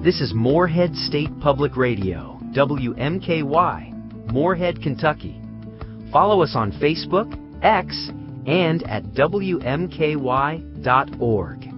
This is Morehead State Public Radio, WMKY, Morehead, Kentucky. Follow us on Facebook, X, and at WMKY.org.